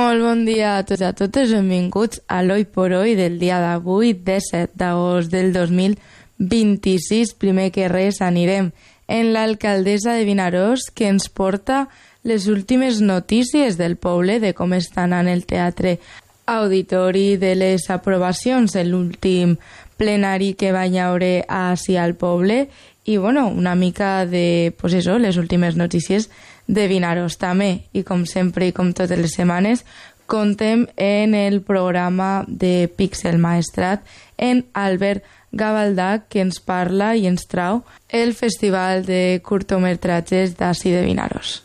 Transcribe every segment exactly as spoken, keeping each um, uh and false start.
Molt bon dia a tots i a totes, benvinguts a l'Oi por Hoy del dia d'avui, disset d'agost del dos mil vint-i-sis. Primer que res anirem en l'alcaldessa de Vinaròs, que ens porta les últimes notícies del poble, de com està anant el teatre auditori, de les aprovacions en l'últim plenari que va haure així al poble i, bueno, una mica de, pues eso, les últimes notícies de Vinaròs també. I com sempre i com totes les setmanes, contem en el programa de Pixel Maestrat en Albert Gavaldà, que ens parla i ens trau el Festival de Curtometratges d'ací de Vinaròs.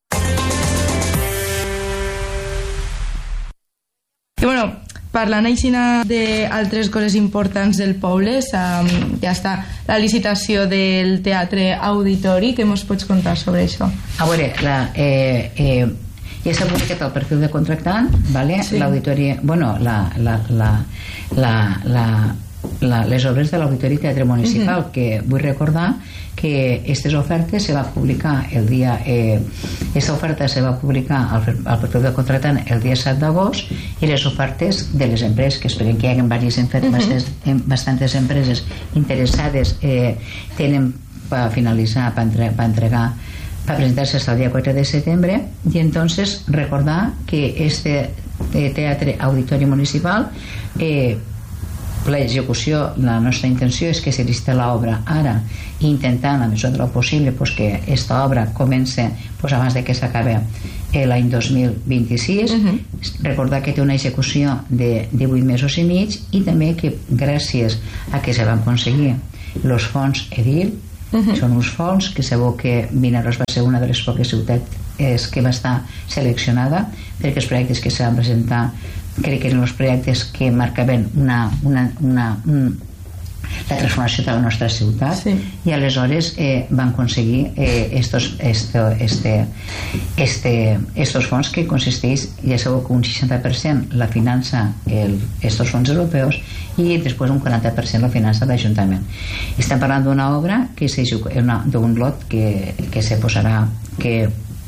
I bueno, parlant així d'altres coses importants del poble, ja està la licitació del teatre auditori. Què ens pots contar sobre això? A veure, la, eh, eh, ja s'ha publicat el perfil de contractant, vale? Sí. L'auditori, bueno, la, la, la, la, la, la, les obres de l'Auditori Teatre Municipal, uh-huh. que vull recordar que aquestes ofertes se va publicar el dia eh, aquesta oferta se va publicar al, al perfil de contractant el dia set d'agost, i les ofertes de les empreses, que esperem que hi hagi diverses, uh-huh. bastantes, bastantes empreses interessades, eh, tenen per finalitzar, per entregar, per entregar para presentarse hasta el día cuatro de setembre. Y entonces recordar que este eh, teatre auditori municipal, eh, l'execució, la nostra intenció és que se licita l'obra ara, intentant a mesura del possible pues, que aquesta obra comença pues, abans de que s'acabi eh, l'any dos mil vint-i-sis. Uh-huh. Recordar que té una execució de divuit mesos i mig, i també que gràcies a que se van aconseguir els fons Edil, uh-huh. són uns fons que sabeu que Vinaròs va ser una de les poques ciutats que va estar seleccionada, perquè els projectes que se van presentar, crec que eren els projectes que marcaven una, una, una, un, la transformació de la nostra ciutat, sí. I aleshores eh, van aconseguir eh, estos, esto, este, este, estos fons, que consisteix, ja sabeu que un seixanta per cent la finança el, estos fons europeus, i després un quaranta per cent la finança l'Ajuntament. Estem parlant d'una obra que d'un lot que, que se posarà, que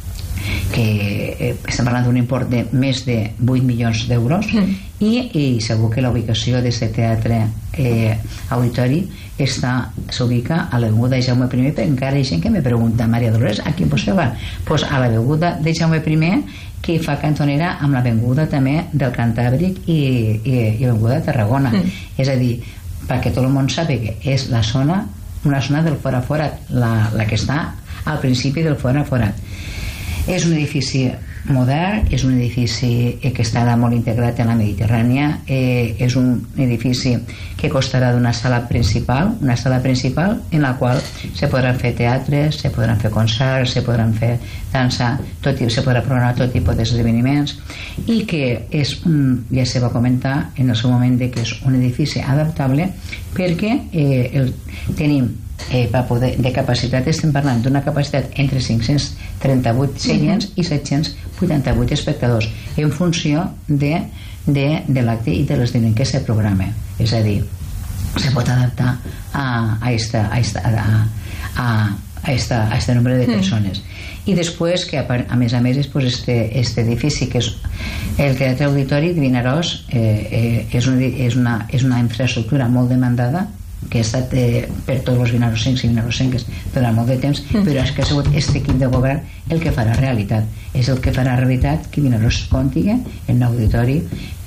que eh, estem parlant d'un import de més de vuit milions d'euros, mm. i, i segur que la ubicació d'aquest teatre eh, auditori està, s'ubica a l'avinguda de Jaume primer, perquè encara hi ha gent que me pregunta, Maria Dolores, a quin post va? Pues a l'avinguda de Jaume primer, que fa cantonera amb l'avinguda també del Cantàbric i, i, i l'avinguda de Tarragona. Mm. És a dir, perquè tot el món sàpiga, és la zona, una zona del fora forat, la, la que està al principi del fora forat. És un edifici modern, és un edifici que estarà molt integrat en la Mediterrània, eh, és un edifici que constarà d'una sala principal, una sala principal en la qual se podran fer teatres, se podran fer concerts, se podran fer dansa, tot, se podrà programar tot tipus d'esdeveniments, i que és, ja se va comentar en el seu moment, de que és un edifici adaptable perquè eh, el, tenim Eh, per poder, de capacitat, estem parlant d'una capacitat entre cinc-cents trenta-vuit seients i set-cents vuitanta-vuit espectadors, en funció de, de, de l'acte i de l'esdeveniment que se programa. És a dir, se pot adaptar a, a, esta, a, esta, a, a, a, esta, a este nombre de persones. I després que a, a més a més pues, este, este edifici, que és el Teatre Auditori de Vinaròs, eh, eh, és, un, és, una, és una infraestructura molt demandada, que ha estat eh, per tots els vinarossencs i vinarossenques durant molt de temps, mm. però és que ha sigut aquest equip de govern el que farà realitat, és el que farà realitat que Vinaròs contigui en un auditori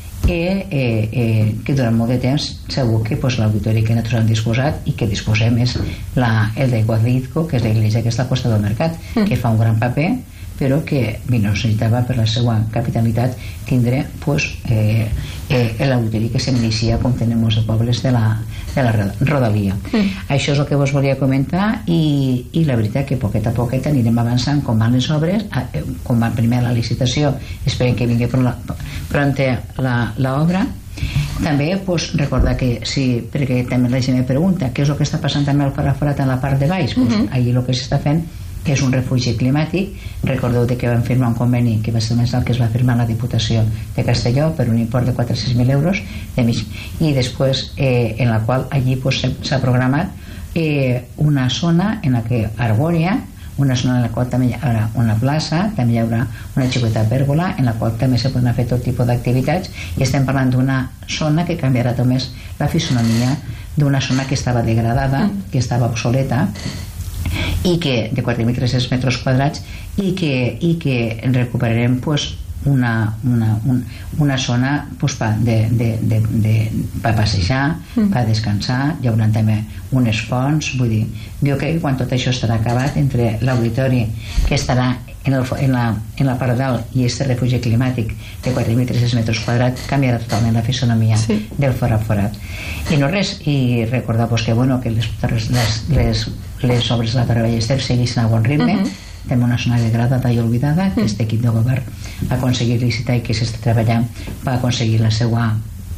eh, eh, eh, que durant molt de temps segur que pues, l'auditori que nosaltres hem disposat i que disposem és la, el de Guadalitco, que és l'església que està al costat del mercat, mm. que fa un gran paper, però que Vinaròs necessitava per la seva capitalitat tindre pues, eh, eh, l'auditori que s'inicia com tenim els pobles de la, de la rodalia. Mm. Això és el que vos volia comentar, i, i la veritat que poquet a poquet anirem avançant com van les obres, eh, com va primer la licitació, esperem que vingui pronta l'obra. També pues, recordar que sí, perquè també la gent me pregunta què és el que està passant també al Paraforat en la part de baix, pues, mm-hmm. allí el que s'està fent és un refugi climàtic. Recordeu que vam firmar un conveni que va ser més alt, que es va firmar la Diputació de Castelló per un import de quatre-cents mil euros de mig, i després eh, en la qual allí pues, s'ha programat eh, una zona en la que arbòria, una zona en la qual també hi haurà una plaça, també hi haurà una xicota pèrgola en la qual també se poden fer tot tipus d'activitats, i estem parlant d'una zona que canviarà també la fisonomia d'una zona que estava degradada, que estava obsoleta, i que de quatre mil tres-cents metres quadrats, i que, i que recuperarem pues, una, una, un, una zona pues, pa, de, de, de, de, per passejar, mm. per descansar. Hi haurà també unes fonts. Vull dir, jo crec que quan tot això estarà acabat, entre l'auditori que estarà en, el, en, la, en la part dalt i aquest refugi climàtic de quatre mil tres-cents metres quadrats, canviarà totalment la fisonomia sí. del Forat Forat. I no res, i recordar pues, que, bueno, que les, les, les, les obres de la Torre Ballester seguissin a bon ritme. Uh -huh. Tenim una zona degradada i oblidada que aquest equip de govern ha aconseguit licitar i que s'està treballant per aconseguir la seva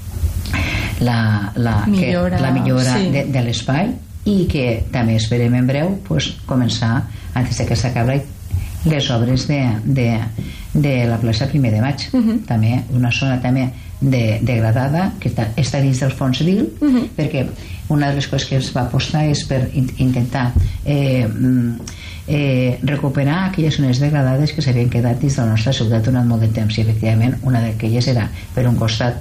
la, la millora, que, la millora sí. de, de l'espai, i que també esperem en breu pues, començar antes de que s'acabi les obres de, de, de la plaça Primer de Maig. Uh -huh. També una zona també de, degradada que està, està dins del fons d'Il, uh -huh. perquè una de les coses que es va apostar és per in, intentar eh, eh, recuperar aquelles zones degradades que s'havien quedat dins de la nostra ciutat durant molt de temps, i efectivament una d'aquelles era per un costat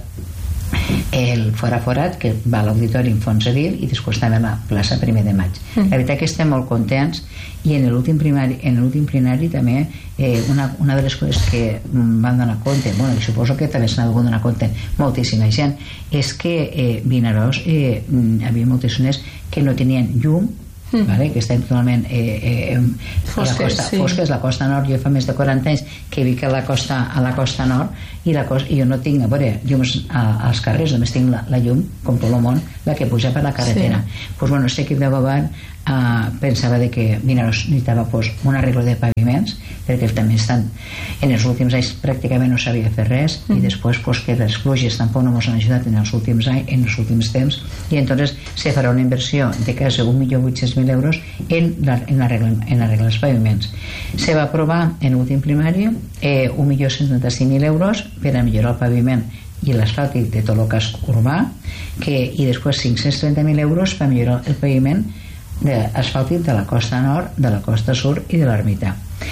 el Forat Forat, que va a l'auditori en Fons Edil, i després també a la plaça Primer de Maig. Mm. La veritat que estem molt contents, i en l'últim plenari, en l'últim plenari també eh, una, una de les coses que van donar compte, bueno, i suposo que també s'ha hagut donar compte moltíssima gent, és que eh, Vinaròs eh, hi havia moltes zones que no tenien llum, Mm. Vale? Que estem totalment eh, eh, fosques, a la costa, sí. fosques, la costa nord. Jo fa més de quaranta anys que vic a la costa, a la costa nord, i, la costa, i jo no tinc, a veure, llums a, als carrers, només tinc la, la llum, com tot el món, la que puja per la carretera. Sí. Pues, bueno, aquest equip de govern eh, pensava de que Vinaròs necessitava pues, un arreglo de paviments, perquè també estan, en els últims anys pràcticament no s'havia fet res, mm. i després pues, que les pluges tampoc no ens han ajudat en els últims anys, en els últims temps, i entonces se farà una inversió de quasi un milió vuit-cents mil euros en, la, en, arreglar, en arreglar els paviments. Se va aprovar en l'últim primari eh, un milió cent trenta-cinc mil euros per a millorar el paviment i l'asfàltic de tot el casc urbà, que, i després cinc-cents trenta mil euros per millorar el paviment asfàltic de la costa nord, de la costa sud i de l'ermità.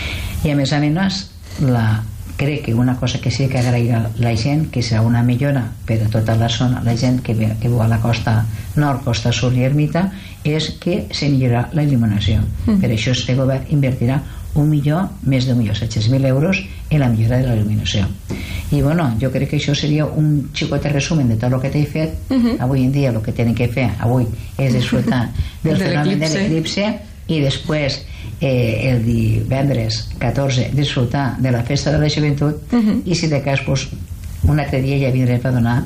I a més a més, la, crec que una cosa que sí que agrairà la gent, que serà una millora per a tota la zona, la gent que, ve, que viu a la costa nord, costa sud i ermita, és que se millorarà la il·luminació. Mm. Per això este govern invertirà un milió, més d'un milió set-cents mil euros en la millora de la il·luminació. I bueno, jo crec que això seria un xicot resumen de tot el que t'he fet. Uh-huh. Avui en dia el que tenen que fer avui és disfrutar del de fenomen de l'eclipse, i després eh, el divendres catorze disfrutar de la festa de la joventut, uh-huh. i si de cas pues, un altre dia ja vindrem a donar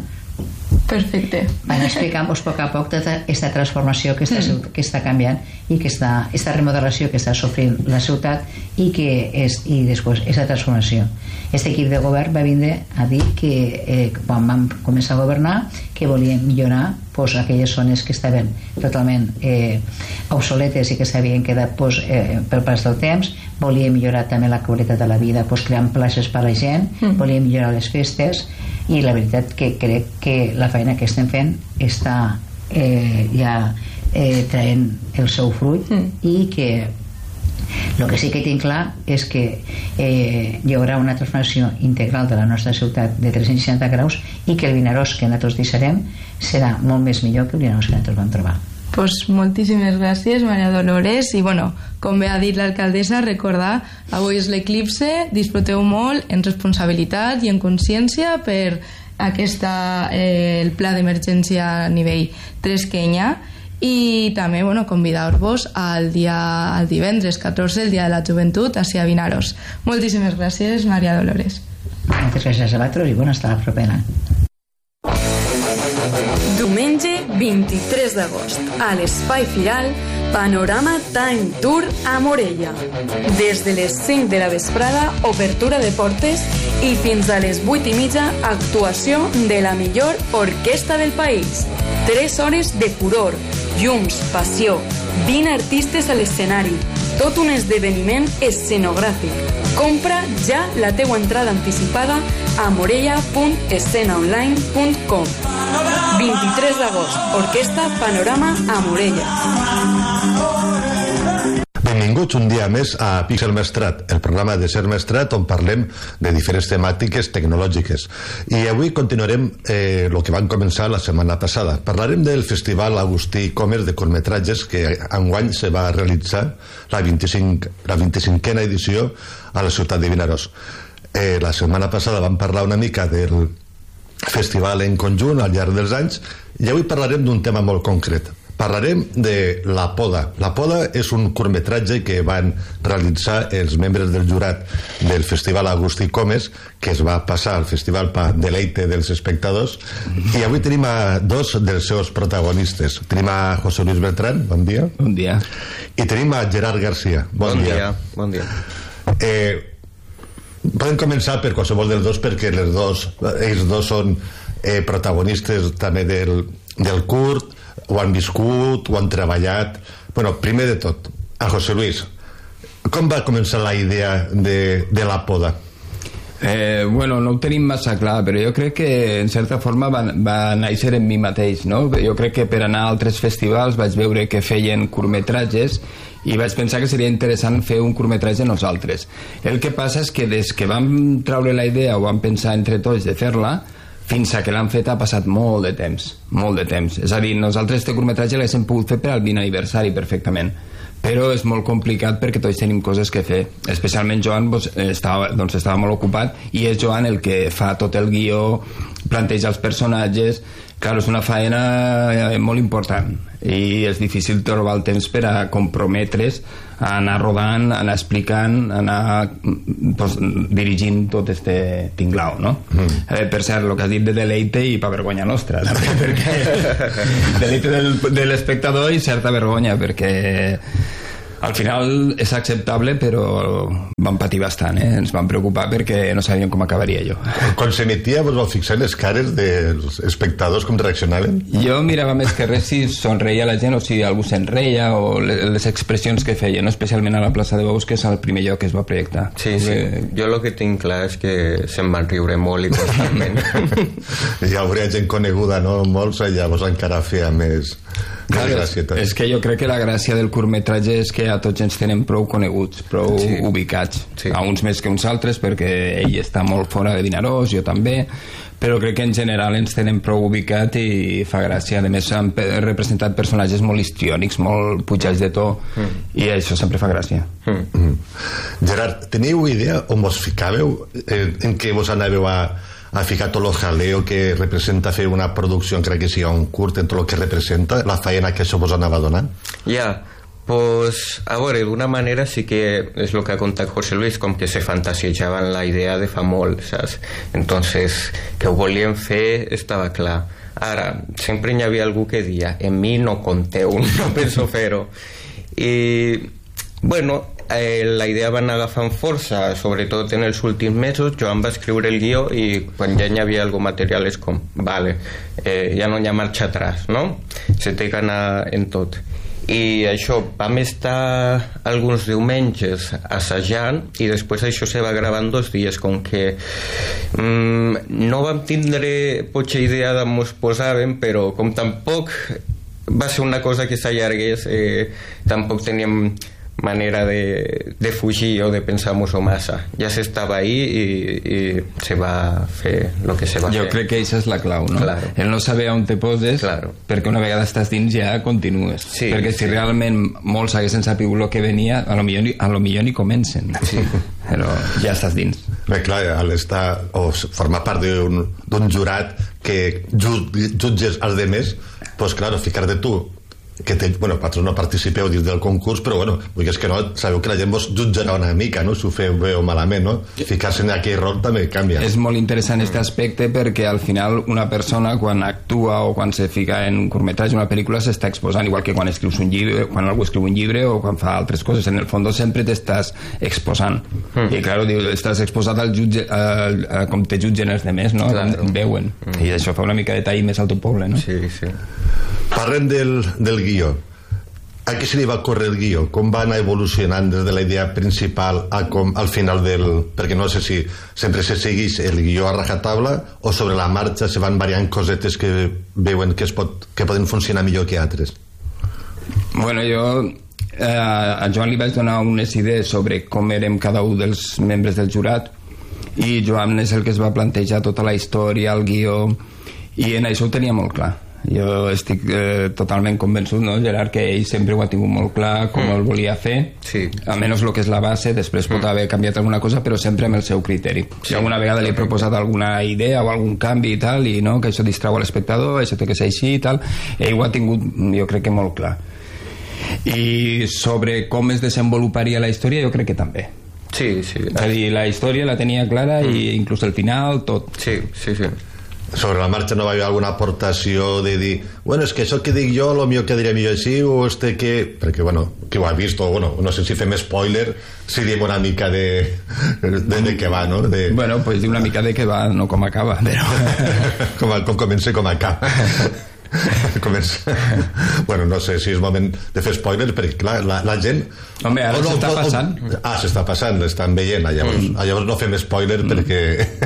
perfecte per explicar pues, a poc a poc tota aquesta transformació que està, mm. que està canviant, i que està, aquesta remodelació que està sofrint la ciutat, i que és, i després aquesta transformació. Aquest equip de govern va vindre a dir que eh, quan vam començar a governar, que volien millorar pues, aquelles zones que estaven totalment eh, obsoletes i que s'havien quedat pues, eh, pel pas del temps. Volien millorar també la qualitat de la vida pues, creant places per a la gent, mm. volien millorar les festes, i la veritat que crec que la feina que estem fent està eh, ja eh, traient el seu fruit, mm. i que el que sí que tinc clar és que eh, hi haurà una transformació integral de la nostra ciutat de tres-cents seixanta graus, i que el Vinaròs que nosaltres deixarem serà molt més millor que el Vinaròs que nosaltres vam trobar. Pues moltíssimes gràcies, Maria Dolores, i bueno, com bé ha dit l'alcaldessa, recordar, avui és l'eclipse, disfruteu molt en responsabilitat i en consciència per aquesta, eh, el pla d'emergència a nivell tres que hi ha, i també bueno, convidar-vos al dia al divendres catorze, el dia de la joventut, a Sia Vinaròs. Moltíssimes gràcies, Maria Dolores. Moltes gràcies a vosaltres i bona, hasta la propera. Diumenge vint-i-tres d'agost, a l'Espai Firal, Panorama Time Tour a Morella. Des de les cinc de la vesprada, obertura de portes, i fins a les vuit i mitja, actuació de la millor orquestra del país. Tres hores de furor, llums, passió, vint artistes a l'escenari, tot un esdeveniment escenogràfic. Compra ja la teua entrada anticipada a morella punt escena online punt com. vint-i-tres d'agost, Orquestra Panorama a Morella. Benvinguts un dia més a Pixel Maestrat, el programa de Ser Maestrat on parlem de diferents temàtiques tecnològiques. I avui continuarem eh, el que vam començar la setmana passada. Parlarem del Festival Agustí Comes de curtmetratges que enguany se va realitzar la, vint-i-cinc, la vint-i-cinquena edició a la ciutat de Vinaròs. Eh, la setmana passada vam parlar una mica del festival en conjunt al llarg dels anys i avui parlarem d'un tema molt concret. Parlarem de La Poda. La Poda és un curtmetratge que van realitzar els membres del jurat del Festival Agustí Comes, que es va passar al festival per deleite dels espectadors, i avui tenim a dos dels seus protagonistes. Tenim a José Luis Beltrán, bon dia. Bon dia. I tenim a Gerard García, bon, bon dia. dia. Bon dia. Eh, podem començar per qualsevol dels dos perquè els dos, ells dos són eh, protagonistes també del, del curt, ho han viscut, ho han treballat. Bueno, primer de tot, a José Luis, com va començar la idea de, de La Poda? Eh, bueno, no ho tenim massa clar, però jo crec que en certa forma va, va néixer en mi mateix, no? Jo crec que per anar a altres festivals vaig veure que feien curtmetratges i vaig pensar que seria interessant fer un curtmetratge nosaltres. El que passa és que des que vam treure la idea o vam pensar entre tots de fer-la, fins a que l'han fet ha passat molt de temps, molt de temps. És a dir, nosaltres este curtmetratge l'haguéssim pogut fer per al vint aniversari perfectament, però és molt complicat perquè tots tenim coses que fer. Especialment Joan doncs, estava, doncs, estava molt ocupat i és Joan el que fa tot el guió, planteja els personatges. Clar, és una faena molt important i és difícil trobar el temps per a comprometre's a anar rodant, a anar explicant, a anar pues, dirigint tot este tinglao, no? Mm. Eh, per cert, el que has dit de deleite i per vergonya nostra, perquè deleite del, de l'espectador i certa vergonya, perquè al final és acceptable, però vam patir bastant, eh? Ens vam preocupar perquè no sabíem com acabaria allò. Quan s'emetia, vos vau fixar les cares dels espectadors, com reaccionaven? Jo mirava més que res si somreia la gent o si algú se'n reia o les expressions que feia, no? Especialment a la plaça de Bous, que és el primer lloc que es va projectar. Sí, sí. Que... Jo el que tinc clar és que se'n van riure molt i constantment. Hi hauria gent coneguda, no? Molts, i llavors encara feia més... Claro, és, és que jo crec que la gràcia del curtmetratge és que a tots ens tenen prou coneguts, prou sí. ubicats, sí. A uns més que uns altres perquè ell està molt fora de Vinaròs, jo també, però crec que en general ens tenen prou ubicat i fa gràcia. A més han representat personatges molt histriònics, molt pujats de to, mm. i això sempre fa gràcia. Mm. Mm. Gerard, teniu idea on vos ficàveu, eh, en què vos anàveu a ha ficat tot el jaleo que representa fer una producció, encara que sigui un curt, en tot el que representa, la feina que això vos anava donant? Ja, yeah. Pues, a veure, d'una manera sí que és el que ha contat José Luis, com que se fantasiejaven la idea de fa molt, saps? Entonces, que ho volien fer estava clar. Ara, sempre hi havia algú que dia, en mi no conteu, no penso fer-ho. I, bueno, eh, la idea va anar agafant força, sobretot en els últims mesos. Joan va escriure el guió i quan ja hi havia algo material és com, vale, eh, ja no hi ha marxa atrás, no? Se té que anar en tot. I això, vam estar alguns diumenges assajant i després això se va gravar en dos dies, com que mm, no vam tindre potser idea d'on ens posàvem, però com tampoc va ser una cosa que s'allargués, eh, tampoc teníem manera de, de fugir o de pensar-nos-ho massa. Ja s'estava ahí i, i se va fer el que se va jo fer. Jo crec que això és la clau, no? Claro. El no saber on te poses, claro. Perquè una vegada estàs dins ja continues. Sí, perquè si sí. realment molts haguessin sabut el que venia, a lo millor, a lo millor ni comencen. Sí. Però ja estàs dins. Bé, clar, al estar o formar part d'un jurat que jutges els demés, pues claro, ficar de tu que te, bueno, vosaltres no participeu dins del concurs, però bueno, vull que és que no, sabeu que la gent vos jutjarà una mica, no? Si ho feu bé o malament, no? Ficar-se en aquell rol també canvia. És molt interessant aquest aspecte perquè al final una persona quan actua o quan se fica en un curtmetratge, una pel·lícula, s'està exposant, igual que quan escrius un llibre, quan algú escriu un llibre o quan fa altres coses. En el fons sempre t'estàs exposant. Mm. I clar, estàs exposat al jutge, a, a com te jutgen els demés, no? Claro. Com veuen. Mm. I això fa una mica de tall més al teu poble, no? Sí, sí. Parlem del, del guió. A què se li va córrer el guió? Com va anar evolucionant des de la idea principal a com, al final del... Perquè no sé si sempre se segueix el guió a rajatabla o sobre la marxa se van variant cosetes que veuen que, es pot, que poden funcionar millor que altres. Bueno, jo eh, a Joan li vaig donar unes idees sobre com érem cada un dels membres del jurat, i Joan és el que es va plantejar tota la història, el guió, i en això ho tenia molt clar. Jo estic eh, totalment convençut, no, Gerard, que ell sempre ho ha tingut molt clar, com mm. el volia fer, sí. almenys el que és la base, després pot haver canviat alguna cosa, però sempre amb el seu criteri. Sí. Si alguna vegada li he proposat alguna idea o algun canvi i tal, i no, que això distrau a l'espectador, això té que ser així i tal, ell ho ha tingut, jo crec que molt clar. I sobre com es desenvoluparia la història, jo crec que també. Sí, sí. És a dir, la història la tenia clara mm. i inclús el final, tot. Sí, sí, sí. Sobre la marxa no va haver alguna aportació de dir, bueno, és que això que dic jo lo millor quedaria millor així, o este que... perquè, bueno, qui ho ha vist, o bueno, no sé si fem spoiler, si diem una mica de de, de què va, no? De... Bueno, pues una mica de què va, no com acaba, però... com, com comença i com acaba. Comença... bueno, no sé si és moment de fer spoiler, perquè clar, la, la gent... Home, ara no, s'està o, passant. Ah, s'està passant, l'estan veient, llavors, mm. llavors no fem spoiler mm. perquè...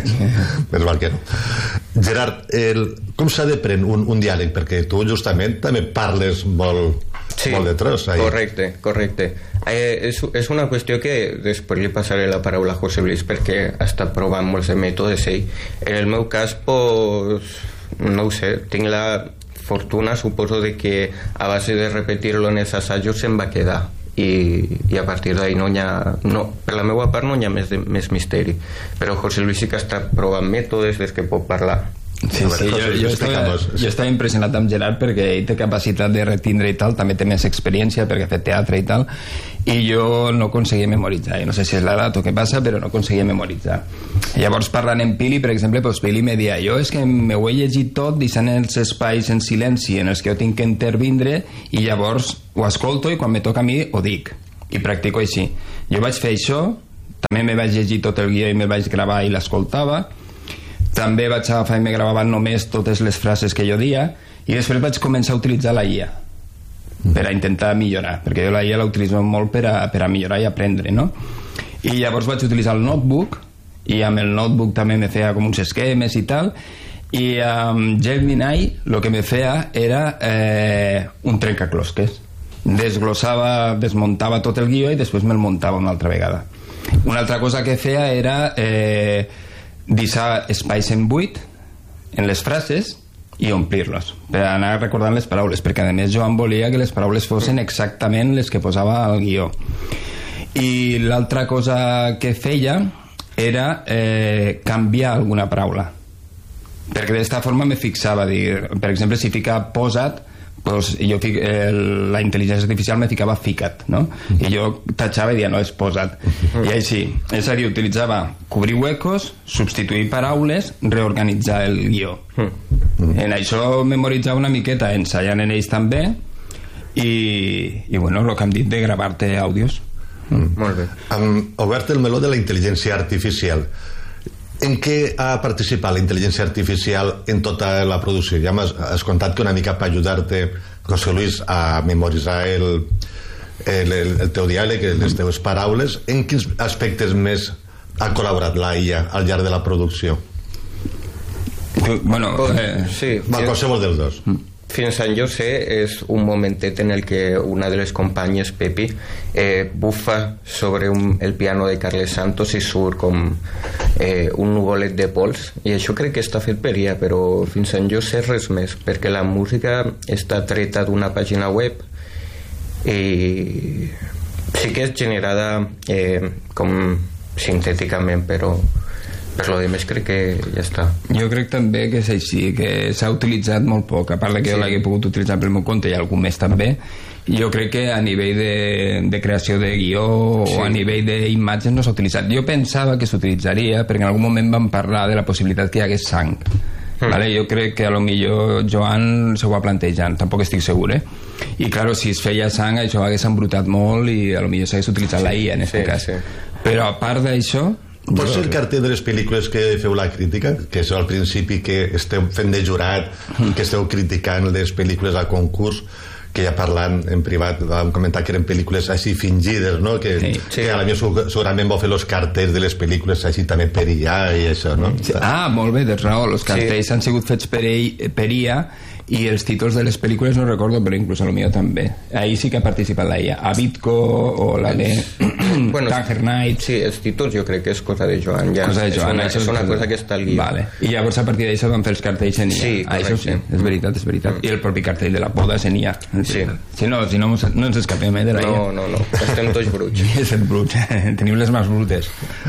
és val que no. Gerard, el, com s'ha de prendre un, un diàleg? Perquè tu justament també parles molt, sí, molt de tros. Ahí. Correcte, correcte. Eh, és, és una qüestió que després li passaré la paraula a José Luis perquè ha estat provant molts de mètodes ell. En el meu cas, pues, no ho sé, tinc la fortuna, suposo, de que a base de repetir-lo en els assajos se'm va quedar. I, i a partir d'ahí no hi ha, no, per la meva part no hi ha més, de, més misteri, però José Luis sí que està provant mètodes des que pot parlar. Sí, sí, jo, jo, estava, jo estava impressionat amb Gerard perquè ell té capacitat de retindre i tal, també té més experiència perquè ha fet teatre i tal, i jo no aconseguia memoritzar, i no sé si és l'edat o què passa, però no aconseguia memoritzar. Llavors, parlant en Pili, per exemple, doncs Pili me dia, jo és que m'ho he llegit tot deixant els espais en silenci en els que jo tinc que intervindre, i llavors ho escolto i quan me toca a mi ho dic, i practico així. Jo vaig fer això, també me vaig llegir tot el guió i me vaig gravar i l'escoltava, també vaig agafar i me gravava només totes les frases que jo dia, i després vaig començar a utilitzar la I A per a intentar millorar, perquè jo la I A la utilitzo molt per a, per a millorar i aprendre, no? I llavors vaig utilitzar el notebook, i amb el notebook també me feia com uns esquemes i tal, i amb Gemini el que me feia era eh, un trencaclosques. Desglossava, desmuntava tot el guió i després me'l muntava una altra vegada. Una altra cosa que feia era... Eh, deixar espais en buit en les frases i omplir-los per anar recordant les paraules, perquè a més Joan volia que les paraules fossin exactament les que posava al guió. I l'altra cosa que feia era eh, canviar alguna paraula, perquè d'esta forma me fixava, dir, per exemple, si fica posat, pues jo fic, eh, la intel·ligència artificial me ficava ficat, no? I jo tatxava i dia no, és posat. I així, és a dir, utilitzava cobrir huecos, substituir paraules, reorganitzar el guió. En això memoritzava una miqueta, ensaiant en ells també, i, i bueno, el que hem dit de gravar-te àudios. Mm. Molt bé. Hem obert el meló de la intel·ligència artificial. En què ha participat la intel·ligència artificial en tota la producció? Ja m'has has contat que una mica per ajudar-te, José Luis, a memoritzar el, el, el, el teu diàleg, les teves paraules. En quins aspectes més ha col·laborat la I A al llarg de la producció? Bueno, eh, sí, Va, qualsevol dels dos. Fins on jo sé, és un momentet en el que una de les companyes, Pepi, eh, bufa sobre un, el piano de Carles Santos i surt com eh, un nuvolet de pols, i això crec que està fet per I A, però fins on jo sé res més, perquè la música està treta d'una pàgina web i sí que és generada eh, com sintèticament, però per lo demés crec que ja està. Jo crec també que és així, que s'ha utilitzat molt poc, a part de que sí. Jo l'he pogut utilitzar pel meu compte i algun més també. Jo crec que a nivell de, de creació de guió sí. o a nivell d'imatges no s'ha utilitzat. Jo pensava que s'utilitzaria perquè en algun moment vam parlar de la possibilitat que hi hagués sang. Mm. Vale? Jo crec que a lo millor Joan s'ho va plantejant, tampoc estic segur, eh? I claro, si es feia sang això hagués embrutat molt i a lo millor s'hagués utilitzat sí. la I A en aquest sí, cas. Sí. Però a part d'això pot ser el cartell de les pel·lícules que feu la crítica, que és al principi que esteu fent de jurat, que esteu criticant les pel·lícules a concurs, que ja parlant en privat vam comentar que eren pel·lícules així fingides, no? Que, sí, sí. que a la millor segurament vau fer els cartells de les pel·lícules així també per I A i això, no? Sí. Ah, molt bé, tens raó, els cartells sí. han sigut fets per, ell, per I A i els títols de les pel·lícules no recordo, però inclús a lo millor també. Ahí sí que ha participat la I A. Abitco o la de bueno, Tanger Knight. Sí, els títols jo crec que és cosa de Joan. Ja cosa de Joan. És una, és una cosa que està al guió. Vale. I llavors a partir d'això van fer els cartells en I A. Sí, ah, això sí, és veritat, és veritat. I el propi cartell de la boda és en I A. Sí. Si no, si no, no ens escapem eh, de la I A. No, no, no. Estem tots bruts. És el brut. Teniu les mans brutes.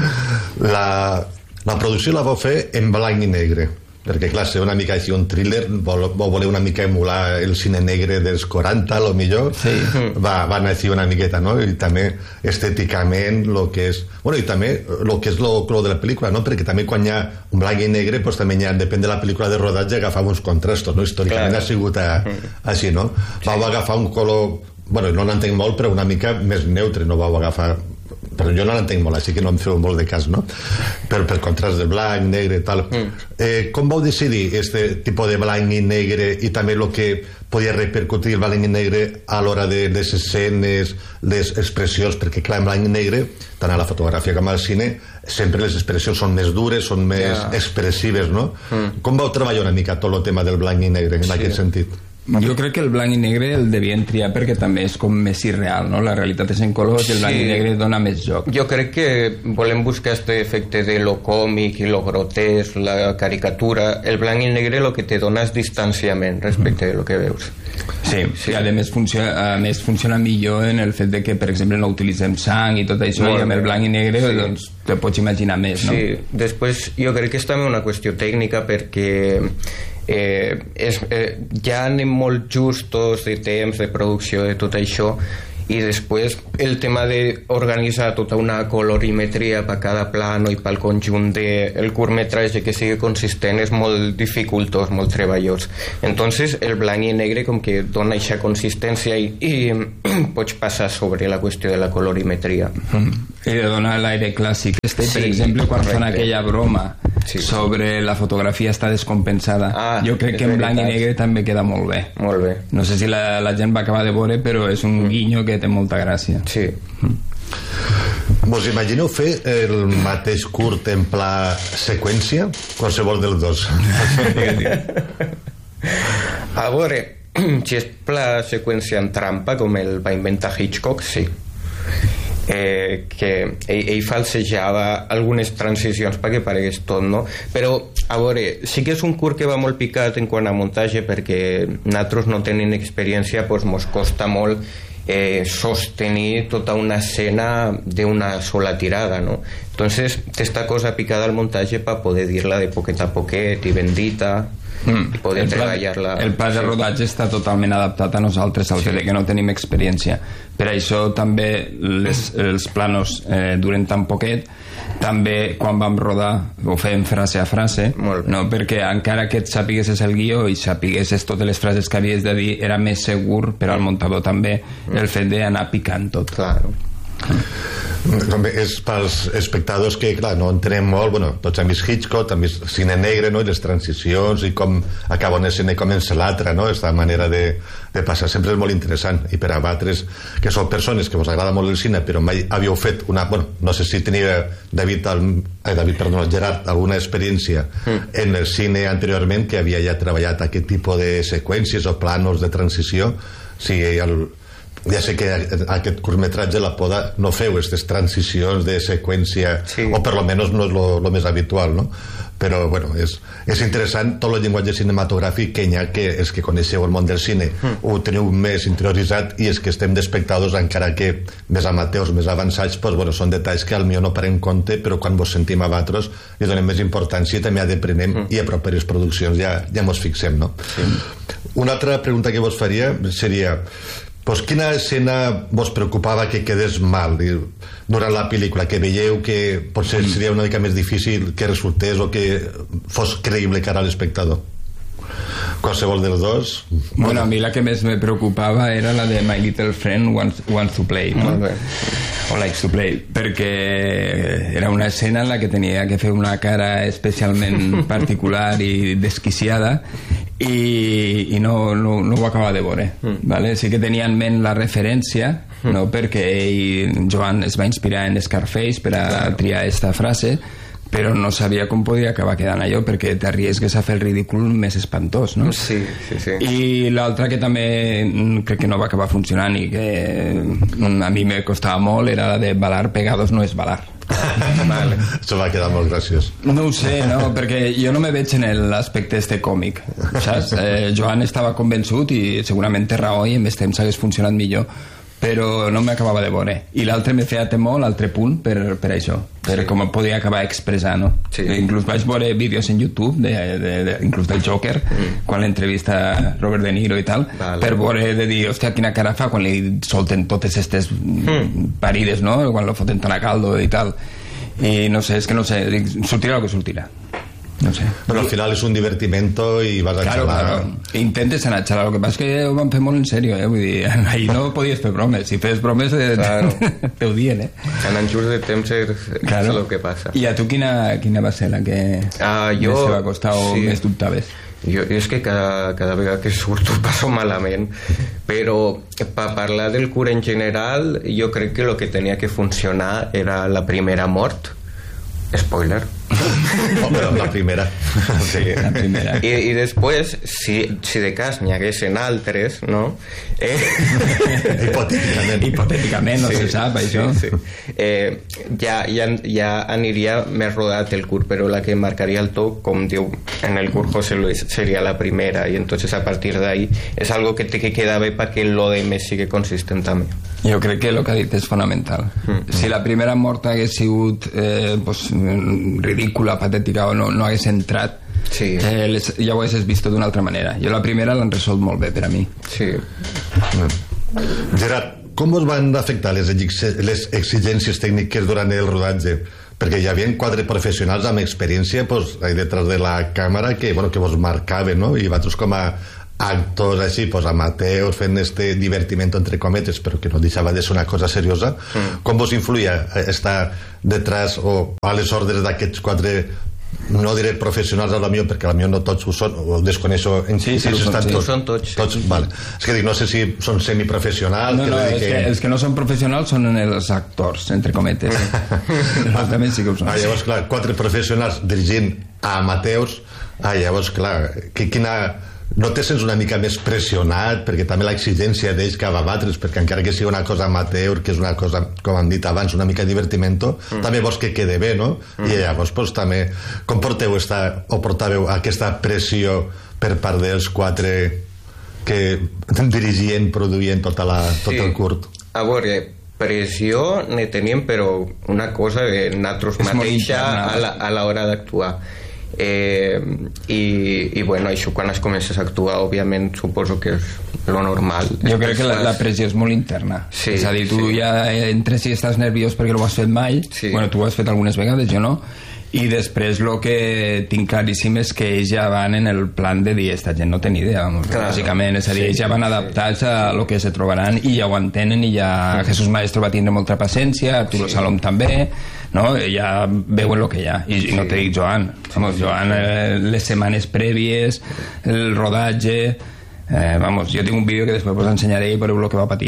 La, la producció la vau fer en blanc i negre, perquè clar, ser una mica així un thriller, vol, voler una mica emular el cine negre dels quaranta, lo millor, sí. va, va anar així una miqueta, no? I també estèticament lo que és, bueno, i també lo que és lo, lo de la pel·lícula, no? Perquè també quan hi ha un blanc i negre, pues també hi ha, depèn de la pel·lícula de rodatge, agafava uns contrastos, no? Històricament clar. Ha sigut a, així, no? Vau sí. agafar un color, bueno, no n'entenc molt, però una mica més neutre, no vau agafar, però jo no l'entenc molt, així que no em feu molt de cas, no? Per, per contrast de blanc, negre, tal. Mm. Eh, com vau decidir este tipus de blanc i negre i també el que podia repercutir el blanc i negre a l'hora de les escenes, les expressions, perquè clar, en blanc i negre, tant a la fotografia com al cine, sempre les expressions són més dures, són més yeah. expressives, no? Mm. Com vau treballar una mica tot el tema del blanc i negre en sí. aquest sentit? Jo crec que el blanc i negre el devien triar perquè també és com més irreal, no? La realitat és en colors i el blanc sí. i negre dona més joc. Jo crec que volem buscar este efecte de lo còmic i lo grotesc, la caricatura. El blanc i negre lo que te dona és distanciament respecte de lo que veus. Sí, sí. I a més, funciona, a més funciona millor en el fet de que, per exemple, no utilitzem sang i tot això, Molt i amb el blanc i negre sí. doncs te pots imaginar més, no? Sí, després jo crec que és també una qüestió tècnica perquè Eh, és, eh, ja anem molt justos de temps de producció de tot això i després el tema d'organitzar tota una colorimetria per cada plano i pel conjunt del curtmetratge que sigui consistent és molt dificultós, molt treballós. Entonces el blanc i negre com que dona aquesta consistència i, i pots passar sobre la qüestió de la colorimetria. Mm. I de donar l'aire clàssic. Este, sí, per exemple, quan fan aquella broma sí. sobre la fotografia està descompensada, ah, jo crec que en blanc veritat. i negre també queda molt bé. Molt bé. No sé si la, la gent va acabar de veure, però és un mm. guinyo que té molta gràcia. Sí. Mm. Vos imagineu fer el mateix curt en pla seqüència? Qualsevol dels dos. A veure, si és pla seqüència en trampa, com el va inventar Hitchcock, sí. Eh, que ell, ell falsejava algunes transicions perquè paregués tot, no? Però, a veure, sí que és un curt que va molt picat en quant a muntatge perquè nosaltres no tenim experiència, doncs mos costa molt eh, sostenir tota una escena d'una sola tirada, no? Entonces, esta cosa picada al montatge per poder dir-la de poquet a poquet i ben dita mm. i poder treballar-la. El pla de rodatge sí. està totalment adaptat a nosaltres, al sí. fet que no tenim experiència. Per això també les, els planos eh, duren tan poquet. També quan vam rodar ho fèiem frase a frase, no? Perquè encara que et sapiguessis el guió i sapiguessis totes les frases que havies de dir, era més segur per al muntador també el fet d'anar picant tot. Claro. També és pels espectadors que clar, no entenem molt, bueno, tots hem vist Hitchcock, hem vist cine negre, no? I les transicions i com acaba una escena i comença l'altra, no? Aquesta manera de, de passar sempre és molt interessant, i per a vosaltres que sou persones que vos agrada molt el cine però mai havíeu fet una, bueno, no sé si tenia David, eh, David perdó, Gerard, alguna experiència mm. en el cine anteriorment que havia ja treballat aquest tipus de seqüències o planos de transició, si el ja sé que aquest curtmetratge la poda no feu aquestes transicions de seqüència sí. o per lo menos no és lo, lo més habitual, no? Però bueno, és, és interessant tot el llenguatge cinematogràfic que hi ha, que és que coneixeu el món del cine mm. ho teniu més interioritzat i és que estem d'espectadors encara que més amateurs, més avançats, pues, bueno, són detalls que al millor no parem compte però quan vos sentim a vosaltres i donem més importància i també adeprenem mm. i a properes produccions ja, ja mos fixem, no? Sí. Una altra pregunta que vos faria seria pues, quina escena vos preocupava que quedés mal durant la pel·lícula, que veieu que potser seria una mica més difícil que resultés o que fos creïble cara a l'espectador? Qualsevol dels dos? Bueno, a mi la que més me preocupava era la de My Little Friend Wants, wants to Play, no? O Likes to Play, perquè era una escena en la que tenia que fer una cara especialment particular i desquiciada i, i no, no, no ho acaba de veure, mm. vale? Sí que tenia en ment la referència, no? Perquè ell, Joan es va inspirar en Scarface per a triar esta frase, però no sabia com podia acabar quedant allò, perquè t'arriesgues a fer el ridícul més espantós, no? Sí, sí, sí. I l'altra que també crec que no va acabar funcionant i que a mi me costava molt era la de balar pegados no és balar. Vale. Això va quedar molt graciós. No ho sé, no? Perquè jo no me veig en l'aspecte este còmic, saps? Eh, Joan estava convençut i segurament té raó i en més temps hagués funcionat millor, però no m'acabava de veure. I l'altre me feia temor, l'altre punt, per, per això, per sí. com podia acabar expressant, no? Sí. Inclús vaig veure vídeos en YouTube, de, de, de, inclús del Joker, mm. quan l'entrevista Robert De Niro i tal, vale. Per veure de dir, hòstia, quina cara fa quan li solten totes aquestes mm. parides, no? Quan lo foten tan a caldo i tal. I no sé, és que no sé, sortirà el que sortirà. No sé. Però al final és un divertimento i vas a claro, xalar. Claro. Intentes anar a xalar, el que passa és que ho van fer molt en sèrio, eh? Vull dir, ahir no podies fer bromes, si fes bromes eh, claro. te odien, eh? En enjurs de temps és, claro. És el que passa. I a tu quina, quina va ser la que uh, jo, més te va costar o sí. més dubtaves? Jo, jo és que cada, cada vegada que surto passo malament, però per parlar del cura en general jo crec que el que tenia que funcionar era la primera mort. Spoiler. Oh, però la primera. Sí. La primera. I, i després, si, si de cas n'hi haguessin altres, no? Eh... Hipotèticament. Hipotèticament, no sí, se sap, això. Sí, sí. Eh, ja, ja, ja aniria més rodat el curt, però la que marcaria el to, com diu en el curt José Luis, seria la primera, i entonces a partir d'ahí és algo que té que quedar bé perquè lo demés sigui consistent també. Jo crec que el que ha dit és fonamental. Mm. Si la primera mort hagués sigut eh, pues, ridícula, patètica o no, no hagués entrat, sí. eh, les, ja ho haguessis vist d'una altra manera. Jo la primera l'han resolt molt bé per a mi. Sí. Gerard, com us van afectar les, les exigències tècniques durant el rodatge? Perquè hi havia quatre professionals amb experiència pues, ahí detrás de la càmera que, bueno, que vos marcaven, no? I vosaltres com a actors així, pues, amateurs fent este divertimento entre cometes però que no deixava de ser una cosa seriosa mm. com vos influïa estar detrás o a les ordres d'aquests quatre, no diré professionals a la millor perquè a la millor no tots ho són, o desconeixo en sí, sí, si són, sí. tots, són tots, tots sí. Vale. És que dic, no sé si són semiprofessionals no, no, que és que, els que no són professionals són els actors, entre cometes els també sí que ho són. Ah, llavors clar, quatre professionals dirigint a amateurs, ah, llavors clar que, quina no te sents una mica més pressionat perquè també l'exigència d'ells cap a vosaltres perquè encara que sigui una cosa amateur que és una cosa, com hem dit abans, una mica divertimento mm. també vols que quede bé, no? Mm. I llavors pues, també com porteu esta, o portàveu aquesta pressió per part dels quatre que dirigien, produïen tota la, tot sí. el curt? A veure, pressió ne teníem però una cosa de nosaltres mateixa a l'hora d'actuar. Eh, i, i bueno, això quan es comences a actuar òbviament suposo que és lo normal. Jo crec que la, la pressió és molt interna, sí, és a dir, tu sí. ja entres i estàs nerviós perquè no ho has fet mai, sí. bueno, tu ho has fet algunes vegades, jo no, i després el que tinc claríssim és que ells ja van en el plan de dir esta gent no té ni idea, claro. bàsicament, és a dir, sí, ells ja van adaptats sí. a lo que se trobaran i ja ho entenen i ja sí. Jesús Maestro va tindre molta paciència, Arturo sí. Salom també, no? Ja veuen el que hi ha i, sí. i no te dic Joan, vamos, Joan eh, les setmanes prèvies, el rodatge eh, vamos, jo tinc un vídeo que després us ensenyaré i veureu el que va patir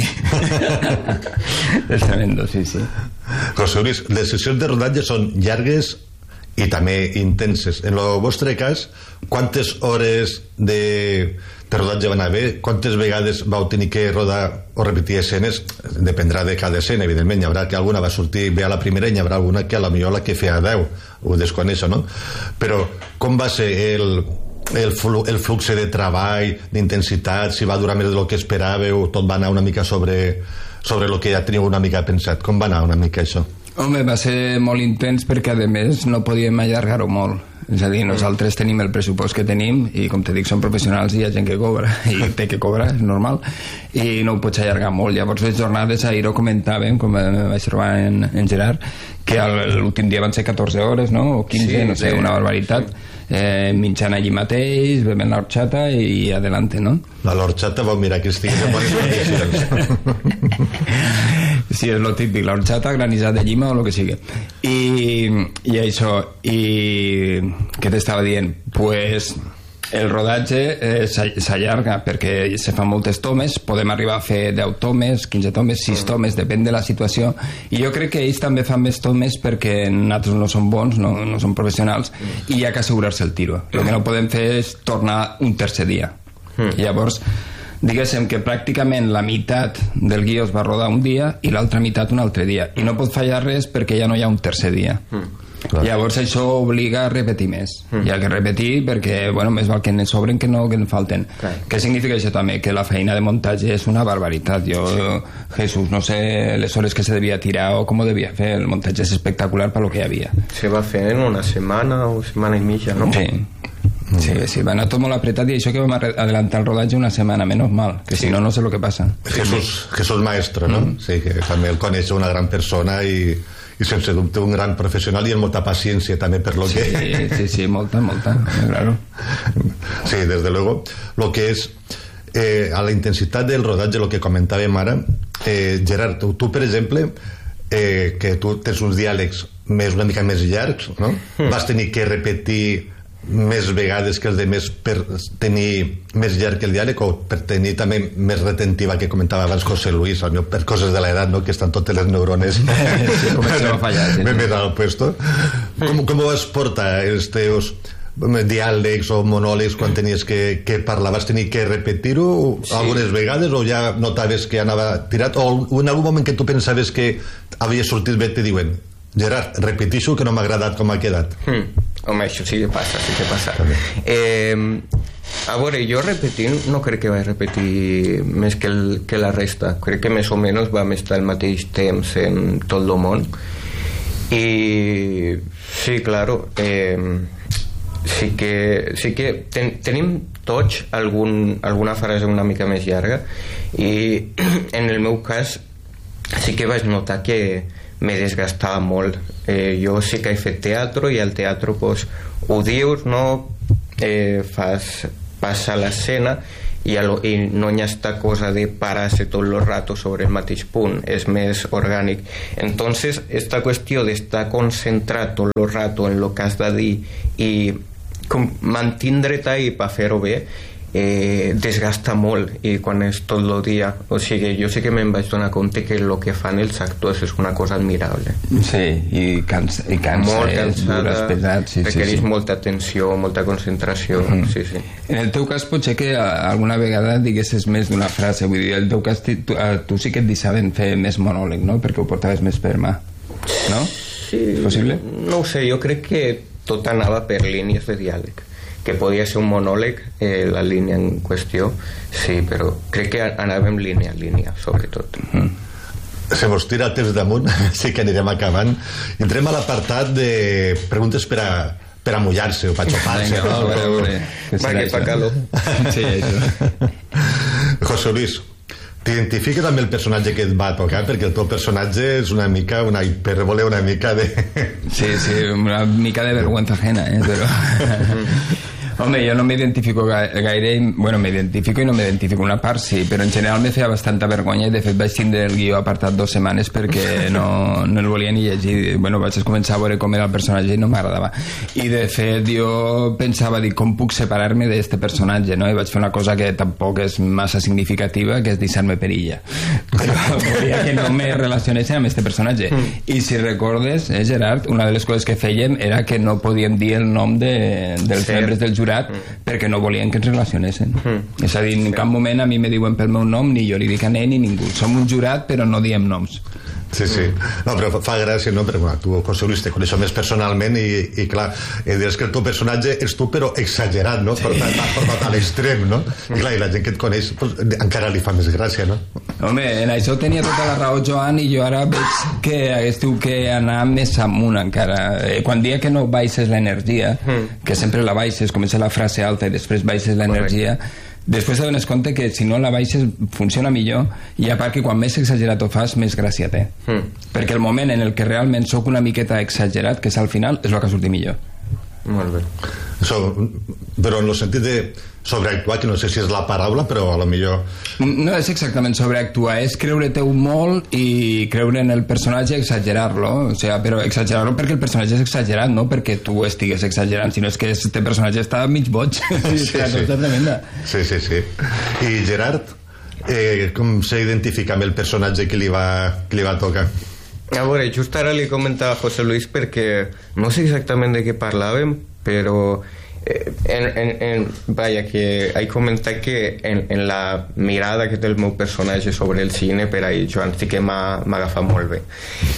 és tremendo, sí, sí. José Luis, les sessions de rodatge són llargues i també intenses. En el vostre cas, quantes hores de, de rodatge van haver? Quantes vegades vau tenir que rodar o repetir escenes? Dependrà de cada escena, evidentment. Hi haurà que alguna va sortir bé a la primera i hi haurà alguna que a la millor la que feia deu. Ho desconeixo, no? Però com va ser el, el, flu, el flux de treball, d'intensitat? Si va durar més del que esperàveu? Tot va anar una mica sobre, sobre el que ja teníeu una mica pensat? Com va anar una mica això? Home, va ser molt intens perquè a més no podíem allargar-ho molt, és a dir, nosaltres tenim el pressupost que tenim i com te dic som professionals i hi ha gent que cobra i té que cobrar, és normal i no ho pots allargar molt. Llavors les jornades ahir ho comentàvem, com vaig trobar en, en Gerard, que l'últim dia van ser catorze hores, no? O quinze, sí, no sé, sí. Una barbaritat eh, menjant allí mateix, bevent l'horchata i adelante, no? La l'horchata vau mirar que estigués en bones condicions. Sí, és lo típic, l'horchata, granissat de llima o el que sigui. I, i això, i què t'estava dient? Pues el rodatge eh, s'allarga perquè se fan moltes tomes, podem arribar a fer deu tomes, quinze tomes, sis tomes, depèn de la situació, i jo crec que ells també fan més tomes perquè nosaltres no som bons, no, no som professionals, i hi ha que assegurar-se el tiro. El que no podem fer és tornar un tercer dia. I llavors diguéssim que pràcticament la meitat del guió es va rodar un dia i l'altra meitat un altre dia, i no pot fallar res perquè ja no hi ha un tercer dia. Clar. Llavors això obliga a repetir més. Hi ha que repetir perquè, bueno, més val que en sobren que no que en falten. Clar. Què significa això també? Que la feina de muntatge és una barbaritat. Jo, Jesús, no sé les hores que se devia tirar o com ho devia fer. El muntatge és espectacular per lo que hi havia. Se va fer en una setmana o setmana i mitja, no? Sí. Sí, sí, va anar tot molt apretat, i això que vam adelantar el rodatge una setmana, menos mal, que sí. Si no, no sé lo que passa. Jesús, Jesús Maestro, no? Mm. Sí, que també el coneix una gran persona i, i sense dubte un gran professional i amb molta paciència també per lo sí, que... Sí, sí, sí, molta, molta, claro. Sí, desde luego, lo que es eh, a la intensitat del rodatge, lo que comentàvem ara, eh, Gerard, tu, tu per exemple, eh, que tu tens uns diàlegs més, una mica més llargs, no? Mm. Vas tenir que repetir més vegades que els demés per tenir més llarg el diàleg o per tenir també més retentiva, que comentava abans José Luis, per coses de l'edat, no? Que estan totes les neurones sí, comencen a fallar, sí, més al puesto. Com, com vas portar els teus diàlegs o monòlegs quan tenies que, que parlar? Vas tenir que repetir-ho sí. algunes vegades o ja notaves que anava tirat, o en algun moment que tu pensaves que havia sortit bé te diuen Gerard, repetixo que no m'ha agradat com ha quedat. Hmm. Home, això sí que passa, sí que passa. Eh, a veure, jo repetint no crec que vaig repetir més que, el, que la resta. Crec que més o menys vam estar al mateix temps en tot el món. I sí, claro, eh, sí que, sí que ten, tenim tots algun, alguna frase una mica més llarga, i en el meu cas sí que vaig notar que me desgastava molt. Eh, jo sí que he fet teatre i al teatre pues, ho dius, no? Eh, fas passa l'escena i, i no hi ha esta cosa de parar-se tot el rato sobre el mateix punt, és més orgànic. Entonces esta qüestió d'estar concentrat tot el rato en el que has de dir i mantindre't ahí per fer-ho bé, eh, desgasta molt, i quan és tot el dia, o sigui, jo sí que me'n vaig donar compte que el que fan els actors és una cosa admirable. Sí, i cansa, i cansa molt cansada, és pesat, sí, requereix sí, sí. molta atenció, molta concentració. Mm-hmm. Sí, sí. En el teu cas potser que alguna vegada diguessis més d'una frase, vull dir, en el teu cas tu, tu sí que et deixaven fer més monòleg, no? Perquè ho portaves més per mà, no? Sí, és possible? No ho sé, jo crec que tot anava per línies de diàleg, que podia ser un monòleg, eh, la línia en qüestió, sí, però crec que anàvem línia a línia, sobretot. Mm. Se mos tira el temps damunt, sí que anirem acabant. Entrem a l'apartat de preguntes per a, per a mullar-se o per a xopar-se. Vinga, no? a veure, va, que fa calor. Sí, això. José Luis, t'identifiques amb el personatge que et va tocar? Perquè el teu personatge és una mica una hipèrbole, una mica de... Sí, sí, una mica de vergüenza ajena, eh? Però... Home, jo no m'identifico gaire, bueno, m'identifico i no m'identifico, una part sí, però en general me feia bastanta vergonya i de fet vaig tindre el guió apartat dues setmanes perquè no, no el volia ni llegir. Bueno, vaig començar a veure com era el personatge i no m'agradava. I de fet jo pensava, dic, com puc separar-me d'aquest personatge, no? I vaig fer una cosa que tampoc és massa significativa, que és deixar-me perilla. Però volia que no me relacionessin amb aquest personatge. I si recordes, eh, Gerard, una de les coses que fèiem era que no podíem dir el nom de, dels sí. membres del jurat Mm. perquè no volien que ens relacionessin. Mm. És a dir, en cap moment a mi me diuen pel meu nom, ni jo li dic a ell ni ningú. Som un jurat però no diem noms. Sí, sí. No, però fa gràcia, no? Perquè bueno, tu, José Luis, te coneixo més personalment i, i clar, eh, diràs que el teu personatge és tu però exagerat, no? Portat, portat a l'extrem, no? I clar, i la gent que et coneix pues, encara li fa més gràcia, no? Home, en això tenia tota la raó Joan, i jo ara veig que hagués tu que anar més amunt encara. Eh, quan dia que no baixes l'energia, mm. que sempre la baixes, comença la frase alta i després baixes l'energia, després te dones compte que si no la baixes funciona millor, i a part que quan més exagerat ho fas més gràcia té, mm. perquè el moment en el que realment sóc una miqueta exagerat, que és al final, és el que surti millor. Molt bé. So, però en el sentit de sobreactuar, que no sé si és la paraula, però a lo millor... No és exactament sobreactuar, és creure-te-ho molt i creure en el personatge i exagerar-lo, o sigui, però exagerar-lo perquè el personatge és exagerat, no perquè tu estigues exagerant, sinó és que este personatge està mig boig. Sí, sí, sí. Tremenda. Sí, sí, sí. I Gerard, eh, com s'identifica amb el personatge que li va, que li va tocar? A veure, just ara li comentava a José Luis perquè no sé exactament de què parlàvem, però En, en, en, vaya, que he comentat que en, en la mirada que té el meu personatge sobre el cine, per ahí Joan sí que m'ha agafat molt bé.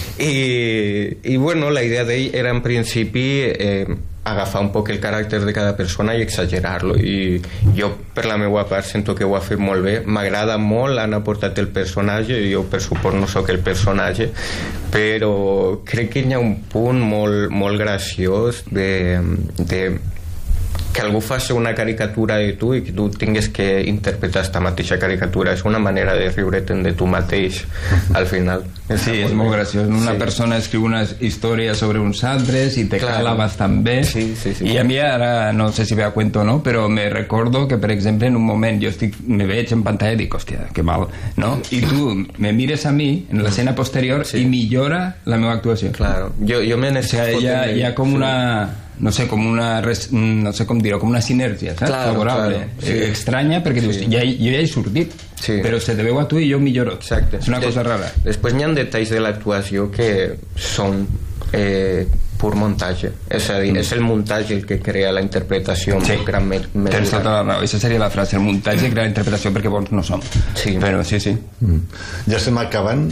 I, i bueno, la idea d'ell era en principi eh, agafar un poc el caràcter de cada persona i exagerar-lo, i jo per la meva part sento que ho ha fet molt bé. M'agrada molt, han aportat el personatge, jo per suport no sóc el personatge, però crec que hi ha un punt molt, molt graciós de, de que algú faci una caricatura de tu i que tu tingues que interpretar esta mateixa caricatura. És una manera de riure't de tu mateix al final. Sí, és molt graciós. Una sí. persona escriu una història sobre uns altres i te claro. cala bastant bé. Sí, sí, sí. I a mi ara, no sé si ve a cuento o no, però me recordo que, per exemple, en un moment jo estic, me veig en pantalla i dic, hòstia, que mal, no? I tu me mires a mi en l'escena posterior sí. i millora la meva actuació. Claro. Jo, jo me n'estic o sigui, hi ha, hi ha com una... no sé, com una res, no sé com dir-ho, com una sinergia, saps? Claro, favorable, claro, sí. estranya, perquè dius, sí. ja, jo ja he sortit, sí. però se te veu a tu i jo milloro. Exacte. És una Des, cosa rara. Després hi ha detalls de l'actuació que són eh, pur muntatge, és a dir, mm. és el muntatge el que crea la interpretació sí. amb gran mesura. Tens tota la raó, aquesta seria la frase, el muntatge crea la interpretació perquè bons no som. Sí. Però sí, sí. Mm. Ja estem acabant.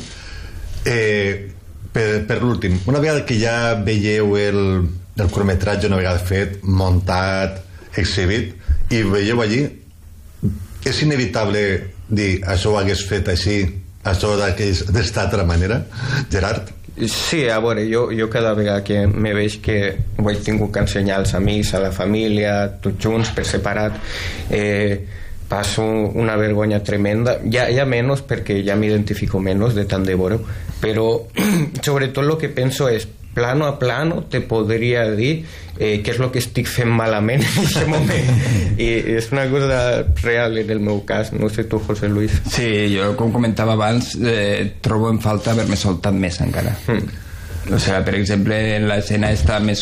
Eh, per, per l'últim, una vegada que ja veieu el el curtmetratge una vegada fet, muntat, exhibit, i veieu allí, és inevitable dir això ho hagués fet així, això d'esta altra manera, Gerard? Sí, a veure, jo, jo cada vegada que me veig que ho he tingut que ensenyar als amics, a la família, tots junts, per separat, eh, passo una vergonya tremenda, ja, ja menys perquè ja m'identifico menys de tant de veure, però sobretot el que penso és plano a plano te podria dir eh, què és el que estic fent malament en aquest moment, i és una cosa real en el meu cas. No sé tu, José Luis. Sí, jo com comentava abans eh, trobo en falta haver-me soltat més encara mm. o sigui, per exemple en l'escena esta més